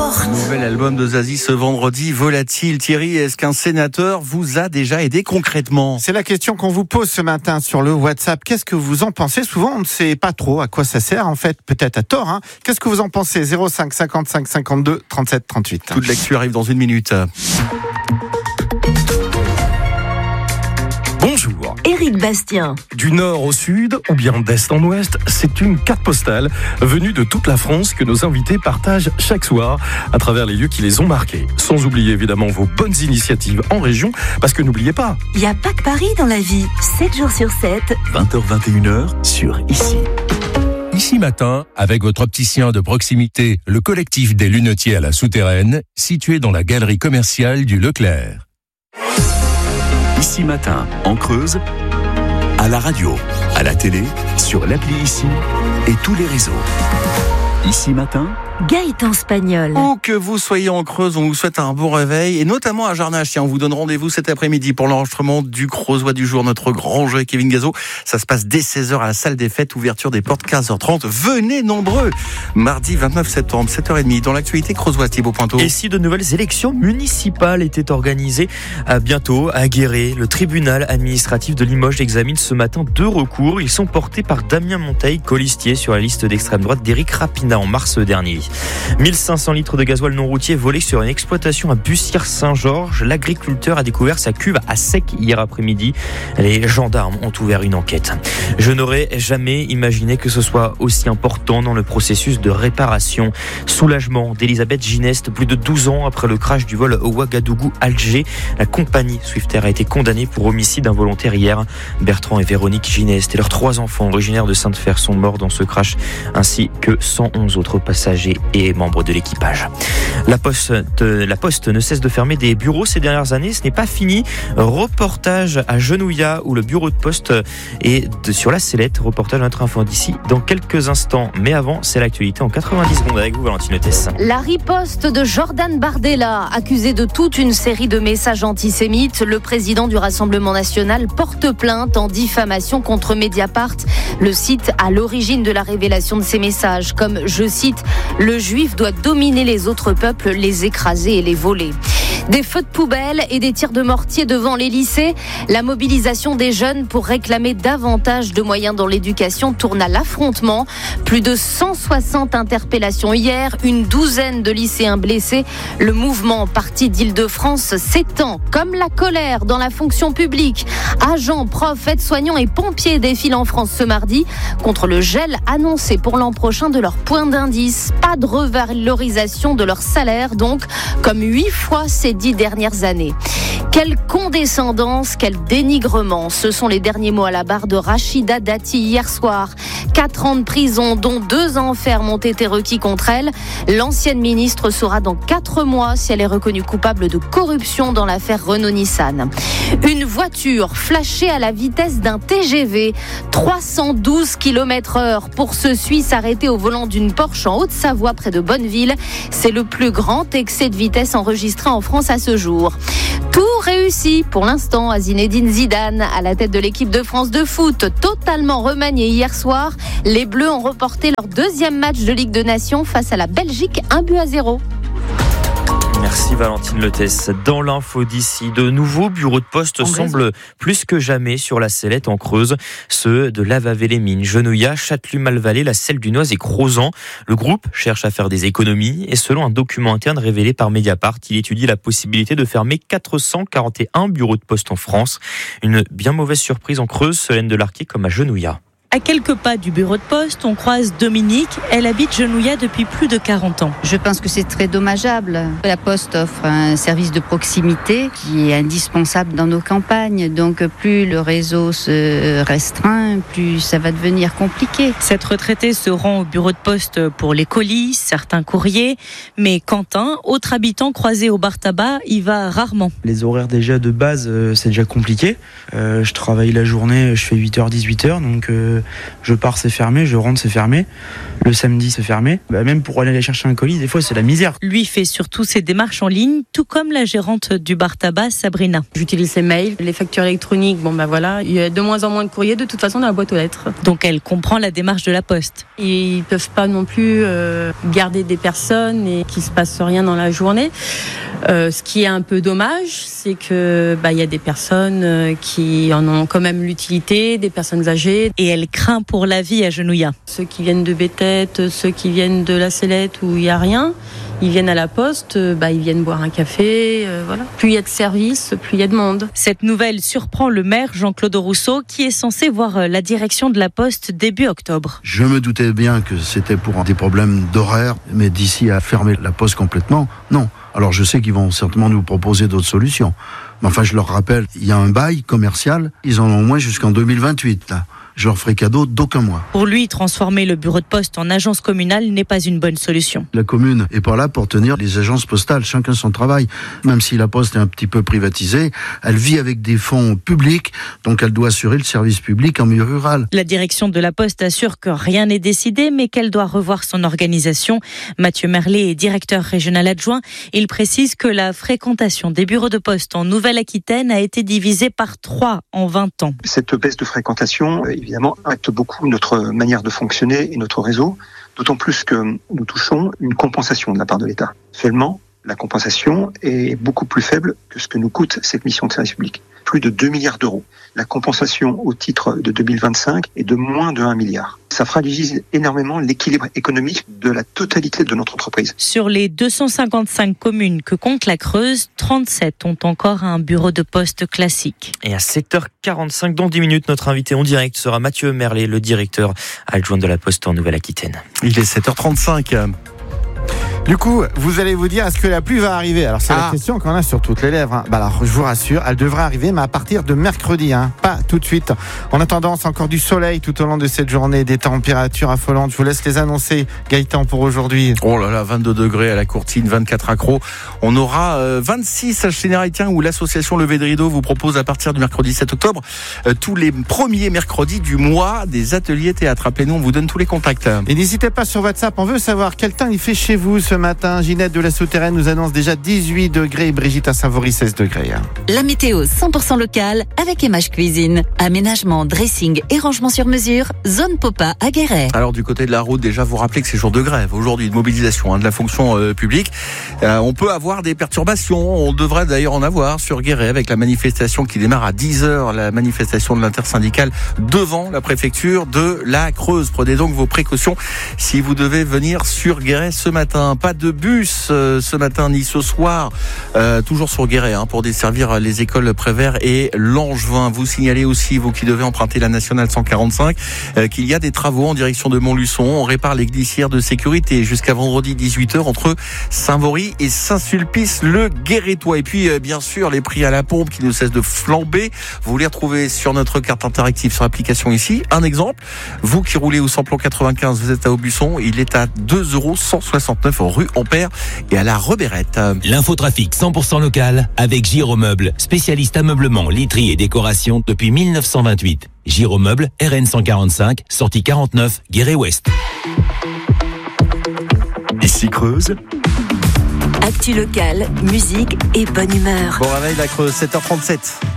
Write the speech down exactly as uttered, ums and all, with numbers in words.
porte. Nouvel album de Zazie ce vendredi, Volatile. Thierry, est-ce qu'un sénateur vous a déjà aidé concrètement ? C'est la question qu'on vous pose ce matin sur le WhatsApp. Qu'est-ce que vous en pensez ? Souvent, on ne sait pas trop à quoi ça sert, en fait, peut-être à tort. Hein. Qu'est-ce que vous en pensez ? zéro cinq cinquante-cinq cinquante-deux trente-sept trente-huit. Toute l'actu arrive dans une minute. Bonjour. Éric Bastien. Du nord au sud, ou bien d'est en ouest, c'est une carte postale venue de toute la France que nos invités partagent chaque soir à travers les lieux qui les ont marqués. Sans oublier évidemment vos bonnes initiatives en région, parce que n'oubliez pas, Il n'y a pas que Paris dans la vie. sept jours sur sept. vingt heures vingt et une heures sur Ici. Ici Matin, avec votre opticien de proximité, le collectif des lunetiers à la Souterraine, situé dans la galerie commerciale du Leclerc. Ici Matin, en Creuse, à la radio, à la télé, sur l'appli Ici et tous les réseaux. Ici Matin, Gaëtan Spagnol. Où que vous soyez en Creuse, on vous souhaite un bon réveil, et notamment à Jarnages. Tiens, on vous donne rendez-vous cet après-midi pour l'enregistrement du Creusois du jour, notre grand jeu avec Kevin Gazo. Ça se passe dès seize heures à la salle des fêtes, ouverture des portes quinze heures trente. Venez nombreux. Mardi vingt-neuf septembre, sept heures trente. Dans l'actualité creusoise, Thibaut Pointeau. Et si de nouvelles élections municipales étaient organisées à bientôt à Guéret, le tribunal administratif de Limoges examine ce matin deux recours. Ils sont portés par Damien Monteil, colistier sur la liste d'extrême droite d'Éric Rapina en mars dernier. mille cinq cents litres de gasoil non routier volés sur une exploitation à Bussière-Saint-Georges. L'agriculteur a découvert sa cuve à sec hier après-midi. Les gendarmes ont ouvert une enquête. Je n'aurais jamais imaginé que ce soit aussi important dans le processus de réparation. Soulagement d'Elisabeth Gineste, plus de douze ans après le crash du vol Ouagadougou-Alger. La compagnie Swiftair a été condamnée pour homicide involontaire hier. Bertrand et Véronique Gineste et leurs trois enfants originaires de Sainte-Fère sont morts dans ce crash, ainsi que cent onze autres passagers et membres de l'équipage. La Poste, la Poste ne cesse de fermer des bureaux ces dernières années. Ce n'est pas fini. Reportage à Genouillat où le bureau de poste est de, sur la sellette. Reportage à notre info d'ici dans quelques instants. Mais avant, c'est l'actualité en quatre-vingt-dix secondes avec vous, Valentine Tess. La riposte de Jordan Bardella, accusé de toute une série de messages antisémites. Le président du Rassemblement national porte plainte en diffamation contre Mediapart, le site à l'origine de la révélation de ces messages, comme, je cite, « Le juif doit dominer les autres peuples, les écraser et les voler ». Des feux de poubelle et des tirs de mortier devant les lycées. La mobilisation des jeunes pour réclamer davantage de moyens dans l'éducation tourne à l'affrontement. Plus de cent soixante interpellations hier, une douzaine de lycéens blessés. Le mouvement parti d'Île-de-France s'étend comme la colère dans la fonction publique. Agents, profs, aides-soignants et pompiers défilent en France ce mardi contre le gel annoncé pour l'an prochain de leur point d'indice. Pas de revalorisation de leur salaire donc, comme huit fois ces dix dernières années. Quelle condescendance, quel dénigrement. Ce sont les derniers mots à la barre de Rachida Dati hier soir. Quatre ans de prison, dont deux ans ferme, ont été requis contre elle. L'ancienne ministre saura dans quatre mois si elle est reconnue coupable de corruption dans l'affaire Renault-Nissan. Une voiture flashée à la vitesse d'un T G V. trois cent douze kilomètres heure pour ce Suisse arrêté au volant d'une Porsche en Haute-Savoie près de Bonneville. C'est le plus grand excès de vitesse enregistré en France à ce jour. Tout réussi pour l'instant à Zinedine Zidane à la tête de l'équipe de France de foot, totalement remaniée hier soir. Les Bleus ont reporté leur deuxième match de Ligue des Nations face à la Belgique, un but à zéro. Merci Valentine Letès. Dans l'info d'ici, de nouveaux bureaux de poste semblent plus que jamais sur la sellette en Creuse. Ceux de Lavavé-les-Mines, Genouillat, Châtellus-Malvalais, la Selle-du-Noise et Crozant. Le groupe cherche à faire des économies et selon un document interne révélé par Mediapart, il étudie la possibilité de fermer quatre cent quarante et un bureaux de poste en France. Une bien mauvaise surprise en Creuse, Solène Delarquet comme à Genouillat. À quelques pas du bureau de poste, on croise Dominique. Elle habite Genouillat depuis plus de quarante ans. Je pense que c'est très dommageable. La Poste offre un service de proximité qui est indispensable dans nos campagnes. Donc plus le réseau se restreint, plus ça va devenir compliqué. Cette retraitée se rend au bureau de poste pour les colis, certains courriers. Mais Quentin, autre habitant croisé au bar tabac, y va rarement. Les horaires déjà de base, c'est déjà compliqué. Euh, je travaille la journée, je fais huit heures dix-huit heures. Donc... Euh je, je pars, c'est fermé, je rentre, c'est fermé. Le samedi, c'est fermé. Bah, même pour aller chercher un colis, des fois, c'est la misère. Lui fait surtout ses démarches en ligne, tout comme la gérante du bar tabac, Sabrina. J'utilise les mails, les factures électroniques. Bon, ben bah, voilà, il y a de moins en moins de courriers de toute façon dans la boîte aux lettres. Donc elle comprend la démarche de la Poste. Ils ne peuvent pas non plus euh, garder des personnes et qu'il ne se passe rien dans la journée. Euh, ce qui est un peu dommage, c'est que bah, y a des personnes euh, qui en ont quand même l'utilité, des personnes âgées. Et elle craint pour la vie à Genouillat. Ceux qui viennent de Béthette, ceux qui viennent de la Sellette où il n'y a rien, ils viennent à la Poste, bah, ils viennent boire un café, euh, voilà. Plus il y a de services, plus il y a de monde. Cette nouvelle surprend le maire Jean-Claude Rousseau qui est censé voir la direction de la Poste début octobre. Je me doutais bien que c'était pour des problèmes d'horaire, mais d'ici à fermer la Poste complètement, non. Alors je sais qu'ils vont certainement nous proposer d'autres solutions. Mais enfin, je leur rappelle, il y a un bail commercial, ils en ont au moins jusqu'en deux mille vingt-huit, là. Je leur ferai cadeau d'aucun mois. Pour lui, transformer le bureau de poste en agence communale n'est pas une bonne solution. La commune est pas là pour tenir les agences postales, chacun son travail. Même si la Poste est un petit peu privatisée, elle vit avec des fonds publics, donc elle doit assurer le service public en milieu rural. La direction de la Poste assure que rien n'est décidé, mais qu'elle doit revoir son organisation. Mathieu Merlet est directeur régional adjoint. Il précise que la fréquentation des bureaux de poste en Nouvelle-Aquitaine a été divisée par trois en vingt ans. Cette baisse de fréquentation, évidemment, impacte beaucoup notre manière de fonctionner et notre réseau, d'autant plus que nous touchons une compensation de la part de l'État. Seulement, la compensation est beaucoup plus faible que ce que nous coûte cette mission de service public. Plus de deux milliards d'euros. La compensation au titre de deux mille vingt-cinq est de moins de un milliard. Ça fragilise énormément l'équilibre économique de la totalité de notre entreprise. Sur les deux cent cinquante-cinq communes que compte la Creuse, trente-sept ont encore un bureau de poste classique. Et à sept heures quarante-cinq, dans dix minutes, notre invité en direct sera Mathieu Merlet, le directeur adjoint de la Poste en Nouvelle-Aquitaine. Il est sept heures trente-cinq. Du coup, vous allez vous dire, est-ce que la pluie va arriver ? Alors c'est ah. la question qu'on a sur toutes les lèvres. Hein. Bah alors, je vous rassure, elle devrait arriver, mais à partir de mercredi, hein, pas tout de suite. En attendant, c'est encore du soleil tout au long de cette journée, des températures affolantes. Je vous laisse les annoncer, Gaëtan, pour aujourd'hui. Oh là là, vingt-deux degrés à la Courtine, vingt-quatre à Crau. On aura euh, vingt-six à Chénéritien, où l'association Levé de Rideau vous propose à partir du mercredi sept octobre euh, tous les premiers mercredis du mois des ateliers théâtre. Appelez-nous, on vous donne tous les contacts. Et n'hésitez pas sur WhatsApp, on veut savoir quel temps il fait chez vous ce matin. Ginette de la Souterraine nous annonce déjà dix-huit degrés et Brigitte à Saint-Vaury seize degrés. La météo cent pour cent locale avec Emage Cuisine. Aménagement, dressing et rangement sur mesure. Zone Popa à Guéret. Alors du côté de la route, déjà vous rappelez que c'est jour de grève aujourd'hui, de mobilisation hein, de la fonction euh, publique. Euh, on peut avoir des perturbations, on devrait d'ailleurs en avoir sur Guéret avec la manifestation qui démarre à dix heures, la manifestation de l'intersyndicale devant la préfecture de la Creuse. Prenez donc vos précautions si vous devez venir sur Guéret ce matin. Pas de bus euh, ce matin ni ce soir, euh, toujours sur Guéret hein, pour desservir les écoles Prévert et Langevin. Vous signalez aussi, vous qui devez emprunter la nationale cent quarante-cinq, euh, qu'il y a des travaux en direction de Montluçon. On répare les glissières de sécurité jusqu'à vendredi dix-huit heures entre Saint-Vaury et Saint-Sulpice-le-Guérétois. Et puis euh, bien sûr les prix à la pompe qui ne cessent de flamber. Vous les retrouvez sur notre carte interactive sur l'application ici. Un exemple, vous qui roulez au samplon quatre-vingt-quinze, vous êtes à Aubusson, il est à deux euros cent soixante-neuf rue Ampère et à la Rebérette. L'infotrafic cent pour cent local avec Giromeuble, spécialiste ameublement, literie et décoration depuis mille neuf cent vingt-huit. Giromeuble, R N cent quarante-cinq, sortie quarante-neuf, Guéret-Ouest. Ici Creuse. Actu locale, musique et bonne humeur. Bon réveil la Creuse, sept heures trente-sept.